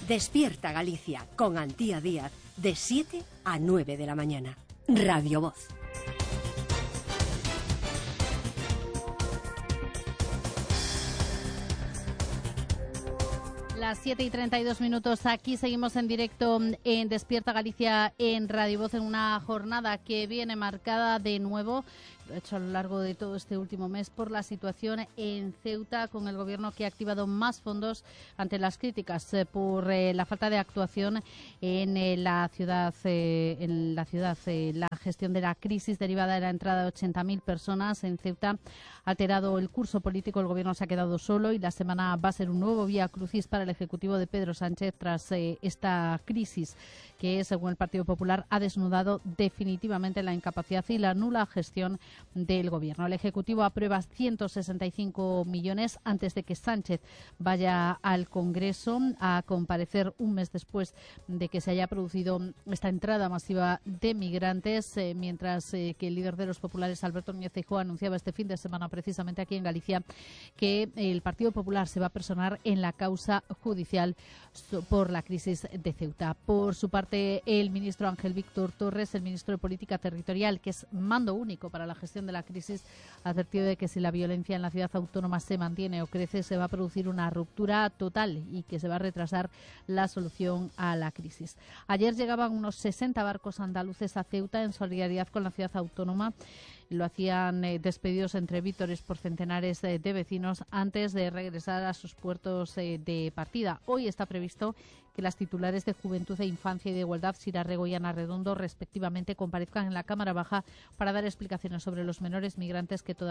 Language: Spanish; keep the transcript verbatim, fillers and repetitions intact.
Despierta Galicia con Antía Díaz de siete a nueve de la mañana. Radio Voz. Las siete y treinta y dos minutos, aquí seguimos en directo en Despierta Galicia en Radio Voz, en una jornada que viene marcada de nuevo, lo ha hecho a lo largo de todo este último mes, por la situación en Ceuta, con el gobierno que ha activado más fondos ante las críticas eh, por eh, la falta de actuación en eh, la ciudad, eh, en la ciudad, eh, la gestión de la crisis derivada de la entrada de ochenta mil personas en Ceuta ha alterado el curso político. El gobierno se ha quedado solo y la semana va a ser un nuevo vía crucis para el Ejecutivo de Pedro Sánchez tras eh, esta crisis que, según el Partido Popular, ha desnudado definitivamente la incapacidad y la nula gestión del Gobierno. El Ejecutivo aprueba ciento sesenta y cinco millones antes de que Sánchez vaya al Congreso a comparecer un mes después de que se haya producido esta entrada masiva de migrantes, eh, mientras eh, que el líder de los populares, Alberto Núñez Feijóo, anunciaba este fin de semana precisamente aquí en Galicia que el Partido Popular se va a personar en la causa judicial por la crisis de Ceuta. Por su parte, el ministro Ángel Víctor Torres, el ministro de Política Territorial, que es mando único para la gestión de la crisis, ha advertido de que si la violencia en la ciudad autónoma se mantiene o crece, se va a producir una ruptura total y que se va a retrasar la solución a la crisis. Ayer llegaban unos sesenta barcos andaluces a Ceuta en solidaridad con la ciudad autónoma. Lo hacían eh, despedidos entre vítores por centenares eh, de vecinos antes de regresar a sus puertos eh, de partida. Hoy está previsto que las titulares de Juventud e Infancia y de Igualdad, Sira Rego y Ana Redondo, respectivamente, comparezcan en la Cámara Baja para dar explicaciones sobre los menores migrantes que todavía